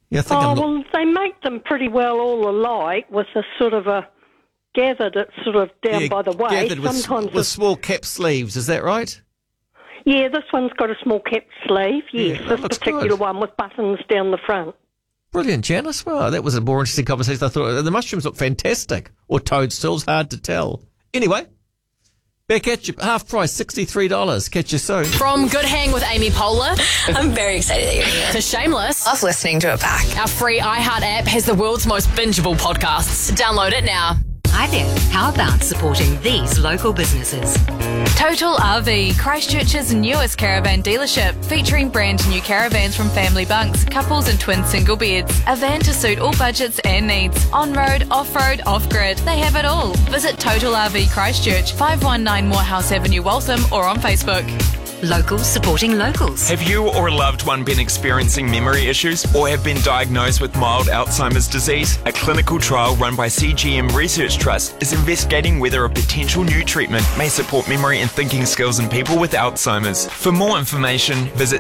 Yeah, I think well, they make them pretty well all alike with a sort of a gathered it sort of down by the waist. Gathered with small cap sleeves, is that right? Yeah, this one's got a small cap sleeve, yes. Yeah, This particular one with buttons down the front. Brilliant, Janice. Well, that was a more interesting conversation. I thought the mushrooms look fantastic. Or toadstools, hard to tell. Anyway, back at you. Half price, $63. Catch you soon. From Good Hang with Amy Poehler I'm very excited that you're here. to Shameless, Love listening to it back. our free iHeart app has the world's most bingeable podcasts. Download it now. Hi there. How about supporting these local businesses? Total RV, Christchurch's newest caravan dealership, featuring brand new caravans from family bunks, couples and twin single beds. A van to suit all budgets and needs. On-road, off-road, off-grid. They have it all. Visit Total RV Christchurch, 519 Morehouse Avenue, Waltham, or on Facebook. Locals supporting locals. Have you or a loved one been experiencing memory issues or have been diagnosed with mild Alzheimer's disease? A clinical trial run by CGM Research Trust is investigating whether a potential new treatment may support memory and thinking skills in people with Alzheimer's. For more information, visit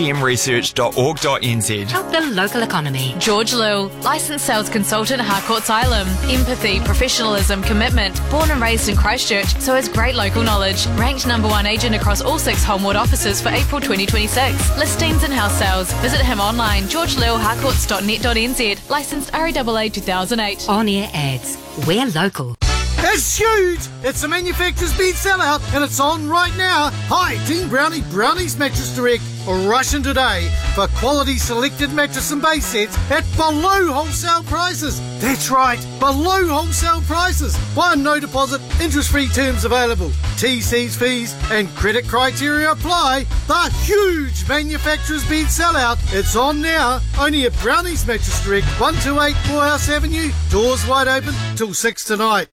cgmresearch.org.nz. Help the local economy. George Lill, licensed sales consultant, Harcourt's Island. Empathy, professionalism, commitment. Born and raised in Christchurch, so has great local knowledge. Ranked #1 agent across all 6 Homewood offices for April 2026. Listings and house sales. Visit him online, georgelillharcourts.net.nz. Licensed RAAA 2008. On-air ads. We're local. It's huge! It's a manufacturer's bid sellout and it's on right now. Hi, Team Brownie, Brownie's Mattress Direct. Rush in today for quality selected mattress and base sets at below wholesale prices. That's right, below wholesale prices. One no deposit, interest-free terms available. TC's fees and credit criteria apply. The huge manufacturer's bid sellout. It's on now, only at Brownie's Mattress Direct, 128 Morehouse Avenue. Doors wide open till 6 tonight.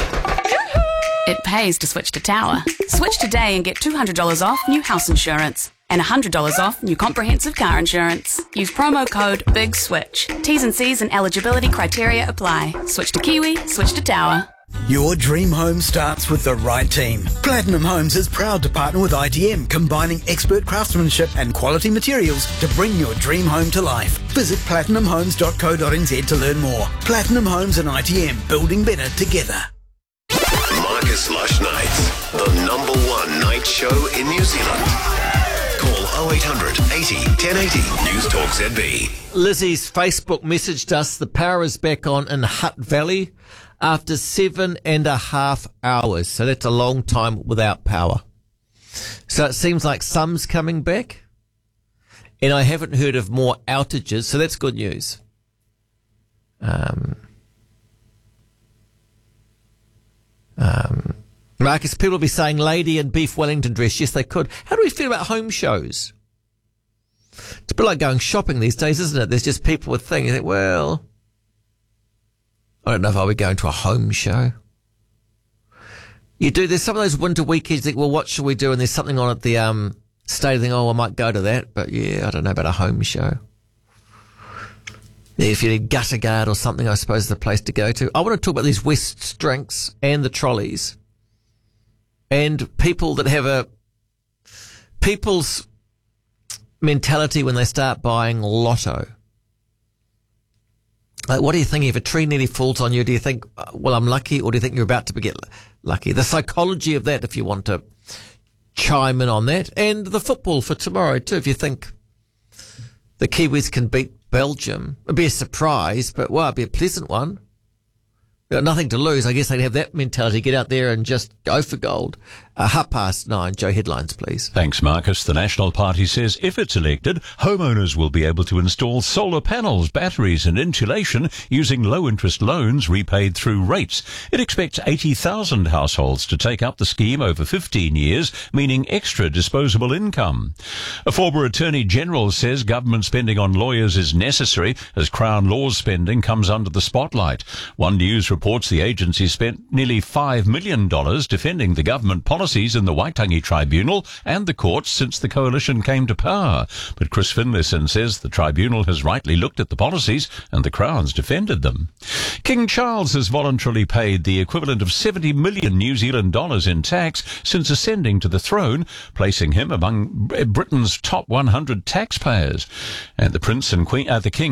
It pays to switch to Tower. Switch today and get $200 off new house insurance and $100 off new comprehensive car insurance. Use promo code BIGSWITCH. T's and C's and eligibility criteria apply. Switch to Kiwi, switch to Tower. Your dream home starts with the right team. Platinum Homes is proud to partner with ITM, combining expert craftsmanship and quality materials to bring your dream home to life. Visit platinumhomes.co.nz to learn more. Platinum Homes and ITM, building better together. Marcus Lush Nights, the #1 night show in New Zealand. Call 0800 80 1080 News Talk ZB. Lizzie's Facebook messaged us the power is back on in Hutt Valley after 7.5 hours. So that's a long time without power. So it seems like some's coming back. And I haven't heard of more outages, so that's good news. Marcus, people will be saying lady in beef Wellington dress. Yes, they could. How do we feel about home shows? It's a bit like going shopping these days, isn't it? There's just people with things. You think, well, I don't know if I'll be going to a home show. You do. There's some of those winter weekends you think, well, what should we do? And there's something on at the state. Think, oh, I might go to that. But yeah, I don't know about a home show. Yeah, if you need Gutter Guard or something, I suppose is the place to go to. I want to talk about these West drinks and the trolleys and people that have people's mentality when they start buying lotto. Like, what do you think if a tree nearly falls on you? Do you think, well, I'm lucky, or do you think you're about to get lucky? The psychology of that, if you want to chime in on that. And the football for tomorrow, too. If you think the Kiwis can beat Belgium, it'd be a surprise, but, well, it'd be a pleasant one. They've got nothing to lose. I guess they'd have that mentality. Get out there and just go for gold. 9:30. Joe, headlines, please. Thanks, Marcus. The National Party says if it's elected, homeowners will be able to install solar panels, batteries and insulation using low-interest loans repaid through rates. It expects 80,000 households to take up the scheme over 15 years, meaning extra disposable income. A former Attorney General says government spending on lawyers is necessary as Crown Law's spending comes under the spotlight. One News reports the agency spent nearly $5 million defending the government policies in the Waitangi Tribunal and the courts since the coalition came to power. But Chris Finlayson says the tribunal has rightly looked at the policies and the Crown's defended them. King Charles has voluntarily paid the equivalent of 70 million New Zealand dollars in tax since ascending to the throne, placing him among Britain's top 100 taxpayers. And the Prince and Queen, the King